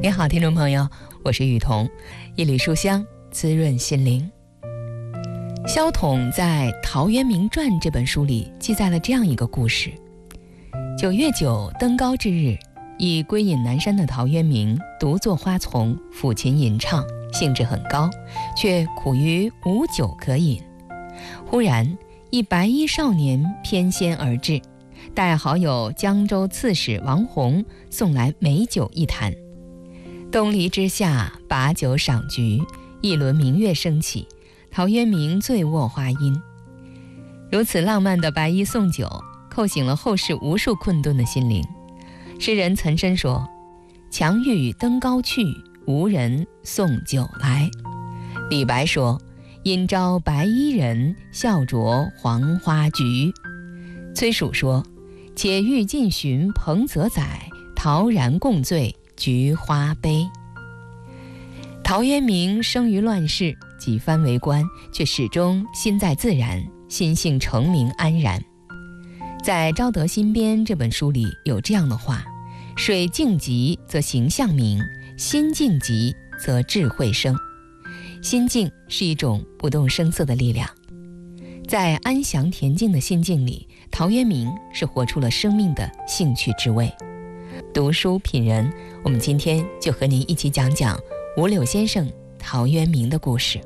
你好，听众朋友，我是雨桐，一缕书香滋润心灵。萧统在《陶渊明传》这本书里记载了这样一个故事：9月9登高之日，已归隐南山的陶渊明独坐花丛，抚琴吟唱，兴致很高，却苦于无酒可饮。忽然，一白衣少年翩跹而至，带好友江州刺史王弘送来美酒一坛。东篱之下，把酒赏菊，一轮明月升起，陶渊明醉卧花阴。如此浪漫的白衣送酒，叩醒了后世无数困顿的心灵。诗人岑参说：“强欲登高去，无人送酒来。”李白说：“应招白衣人，笑着黄花菊。”崔蜀说：“且欲尽寻彭泽载，陶然共醉菊花杯。”陶渊明生于乱世，几番为官，却始终心在自然，心性澄明安然。在《昭德新编》这本书里有这样的话：水静极则形象明，心静极则智慧生。心静是一种不动声色的力量，在安详恬静的心境里，陶渊明是活出了生命的兴趣之味。读书品人，我们今天就和您一起讲讲五柳先生陶渊明的故事。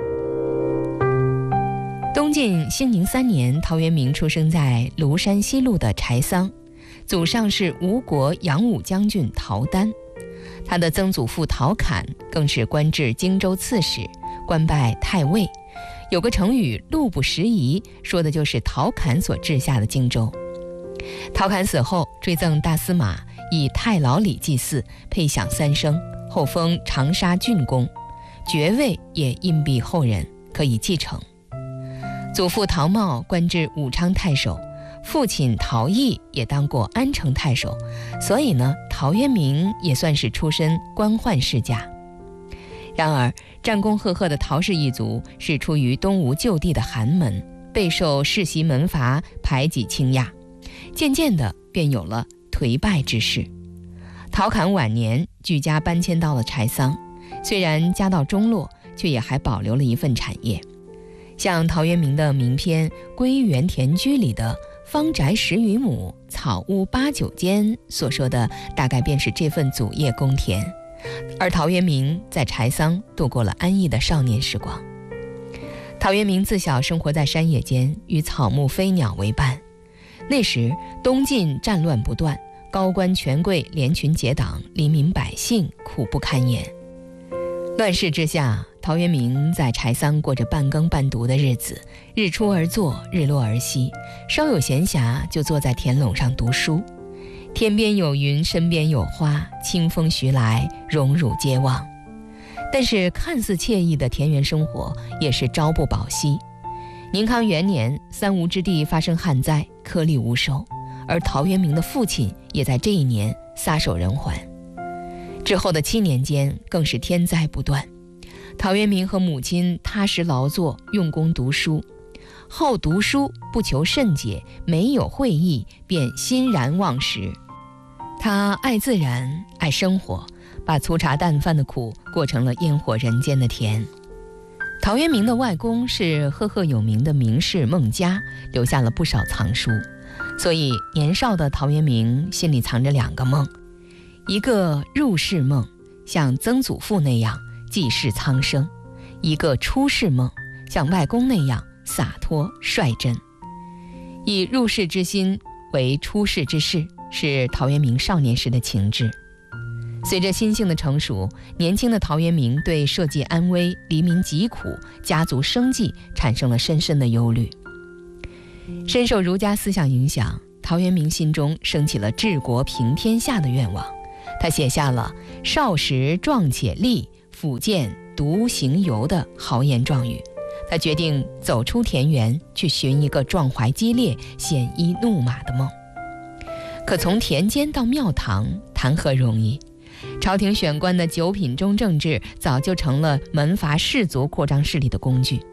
东晋兴宁3年，陶渊明出生在庐山西路的柴桑，祖上是吴国扬武将军陶丹，他的曾祖父陶侃更是官至荆州刺史，官拜太尉。有个成语路不拾遗，说的就是陶侃所治下的荆州。陶侃死后，追赠大司马，以太牢里祭祀，配享3升，后封长沙郡公，爵位也荫庇后人，可以继承。祖父陶茂官至武昌太守，父亲陶毅也当过安城太守，所以呢，陶渊明也算是出身官宦世家。然而战功赫赫的陶氏一族是出于东吴旧地的寒门，备受世袭门阀排挤倾轧，渐渐的便有了颓败之势。陶侃晚年举家搬迁到了柴桑，虽然家道中落，却也还保留了一份产业。像陶渊明的名篇《归园田居》里的方宅10余亩，草屋8、9间所说的，大概便是这份祖业公田。而陶渊明在柴桑度过了安逸的少年时光。陶渊明自小生活在山野间，与草木飞鸟为伴。那时东晋战乱不断，高官权贵联群结党，黎民百姓苦不堪言。乱世之下，陶渊明在柴桑过着半耕半读的日子，日出而作，日落而息，稍有闲暇就坐在田垄上读书。天边有云，身边有花，清风徐来，荣辱皆忘。但是看似惬意的田园生活也是朝不保夕。宁康元年，三吴之地发生旱灾，颗粒无收，而陶渊明的父亲也在这一年撒手人寰。之后的7年间更是天灾不断，陶渊明和母亲踏实劳作，用功读书。好读书，不求甚解，没有会意，便欣然忘食。他爱自然，爱生活，把粗茶淡饭的苦过成了烟火人间的甜。陶渊明的外公是赫赫有名的名士孟嘉，留下了不少藏书，所以年少的陶渊明心里藏着2个梦，一个入世梦，像曾祖父那样济世苍生；一个出世梦，像外公那样洒脱率真。以入世之心为出世之事，是陶渊明少年时的情志。随着心性的成熟，年轻的陶渊明对社稷安危、黎民疾苦、家族生计产生了深深的忧虑。深受儒家思想影响，陶渊明心中升起了治国平天下的愿望。他写下了“少时壮且立，甫见独行游”的豪言壮语。他决定走出田园，去寻一个壮怀激烈、鲜衣怒马的梦。可从田间到庙堂，谈何容易？朝廷选官的9品中正制早就成了门阀士族扩张势力的工具，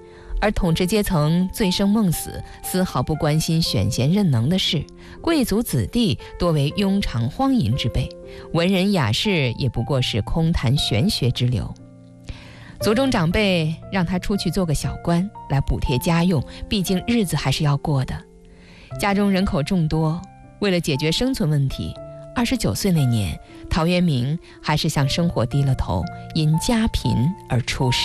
而统治阶层醉生梦死，丝毫不关心选贤任能的事，贵族子弟多为庸常荒淫之辈，文人雅士也不过是空谈玄学之流。族中长辈让他出去做个小官来补贴家用，毕竟日子还是要过的。家中人口众多，为了解决生存问题，29岁那年，陶渊明还是向生活低了头，因家贫而出仕。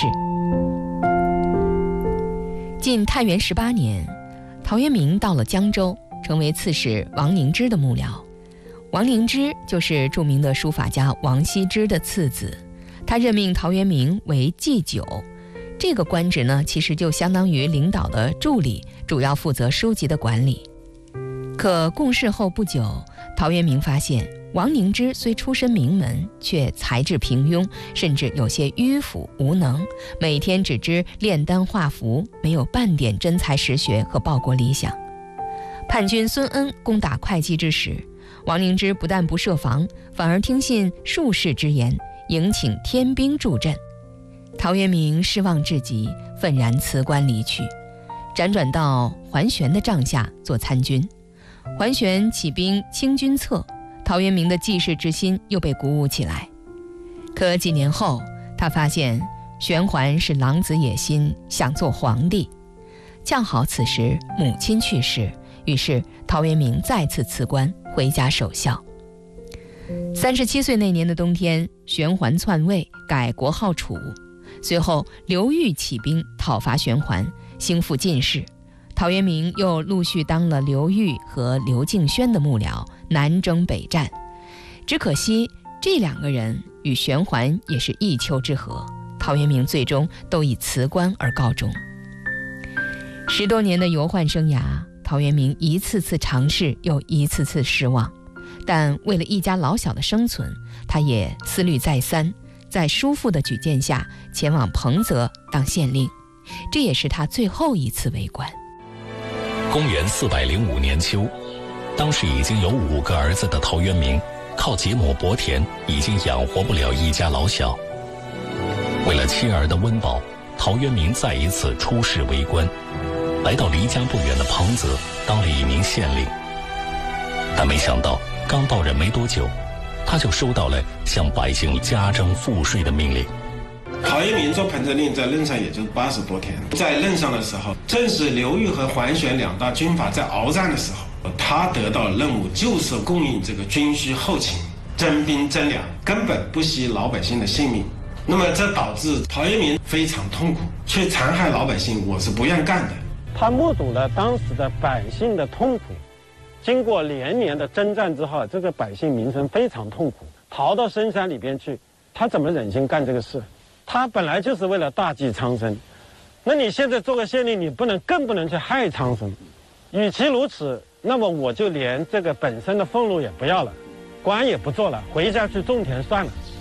晋太元18年，陶渊明到了江州，成为刺史王凝之的幕僚。王凝之就是著名的书法家王羲之的次子，他任命陶渊明为祭酒。这个官职呢，其实就相当于领导的助理，主要负责书籍的管理。可共事后不久，陶渊明发现王凝之虽出身名门，却才智平庸，甚至有些迂腐无能，每天只知炼丹画符，没有半点真才实学和报国理想。叛军孙恩攻打会稽之时，王凝之不但不设防，反而听信术士之言，迎请天兵助阵。陶渊明失望至极，愤然辞官离去，辗转到桓玄的帐下做参军。桓玄起兵清君侧，陶渊明的济世之心又被鼓舞起来。可几年后，他发现玄桓是狼子野心，想做皇帝。恰好此时母亲去世，于是陶渊明再次辞官回家守孝。37岁那年的冬天，玄桓篡位，改国号楚。随后刘裕起兵讨伐玄桓，兴复晋室。陶渊明又陆续当了刘裕和刘敬轩的幕僚，南征北战。只可惜这两个人与玄桓也是一丘之貉，陶渊明最终都以辞官而告终。10多年的游宦生涯，陶渊明一次次尝试，又一次次失望。但为了一家老小的生存，他也思虑再三，在叔父的举荐下，前往彭泽当县令。这也是他最后一次为官。 公元405年秋，当时已经有5个儿子的陶渊明，靠几亩薄田已经养活不了一家老小。为了妻儿的温饱，陶渊明再一次出仕为官，来到离家不远的彭泽，当了一名县令。但没想到，刚到任没多久，他就收到了向百姓加征赋税的命令。 陶渊明做彭泽令在任上也就80多天，在任上的时候，正是刘裕和桓玄两大军阀在鏖战的时候，他得到任务就是供应这个军需后勤，征兵征粮，根本不惜老百姓的性命。那么这导致陶渊明非常痛苦，去残害老百姓，我是不愿干的。 他目睹了当时的百姓的痛苦，经过连年的征战之后，这个百姓民生非常痛苦，逃到深山里边去，他怎么忍心干这个事？他本来就是为了大济苍生，那你现在做个县令，你更不能去害苍生。与其如此，那么我就连这个本身的俸禄也不要了，官也不做了，回家去种田算了。